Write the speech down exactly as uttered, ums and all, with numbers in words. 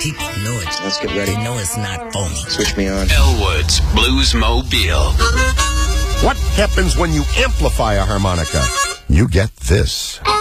People know it. Let's get ready. They know it's not phony. Switch me on. Elwood's Bluesmobile. What happens when you amplify a harmonica? You get this.